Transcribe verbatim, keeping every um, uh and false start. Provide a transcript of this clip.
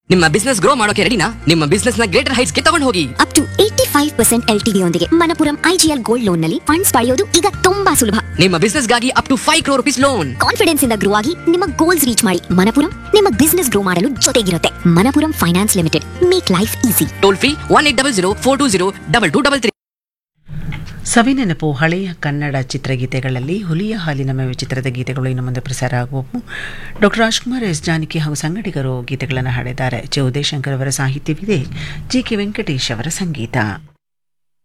ನಿಮ್ಮ business grow ಮಾಡೋಕೆ ರೆಡಿನಾ? ನಿಮ್ಮ ಬಿಸ್ನೆಸ್ ನ ಗ್ರೇಟರ್ ಹೈಟ್ಸ್ ಗೆ ತಗೊಂಡು ಹೋಗಿ. Up to eighty five percent L T V ಯೊಂದಿಗೆ ಮಣಪುರಂ ಐಜಿಎಲ್ ಗೋಲ್ಡ್ ಲೋನ್ ನಲ್ಲಿ ಫಂಡ್ಸ್ ಪಡೆಯೋದು ಈಗ ತುಂಬಾ ಸುಲಭ. ನಿಮ್ಮ ಬಿಸ್ನೆಸ್ ಗಾಗಿ up to five crore rupees loan. Confidence ಇಂದ ಗ್ರೋ ಆಗಿ ನಿಮ್ಮ ಗೋಲ್ಸ್ ರೀಚ್ ಮಾಡಿ. ಮಣಪುರಂ ನಿಮ್ಮ ಬಿಸ್ನೆಸ್ ಗ್ರೋ ಮಾಡಲು ಜೊತೆಗಿರುತ್ತೆ. Manappuram finance limited, make life easy. Toll free one eight double zero four two zero double two double three. ಸವಿನೆನಪು ಹಳೆಯ ಕನ್ನಡ ಚಿತ್ರಗೀತೆಗಳಲ್ಲಿ ಹುಲಿಯ ಹಾಲಿನ ಮೇವು ಚಿತ್ರದ ಗೀತೆಗಳು ಇನ್ನು ಮುಂದೆ ಪ್ರಸಾರ ಆಗುವವು. ಡಾಕ್ಟರ್ ರಾಜ್ಕುಮಾರ್ ಎಸ್ ಜಾನಕಿ ಹಾಗೂ ಸಂಗಡಿಗರು ಗೀತೆಗಳನ್ನು ಹಾಡಿದ್ದಾರೆ. ಜೆ ಉದಯಶಂಕರ್ ಅವರ ಸಾಹಿತ್ಯವಿದೆ, ಜಿ ಕೆ ವೆಂಕಟೇಶ್ ಅವರ ಸಂಗೀತ.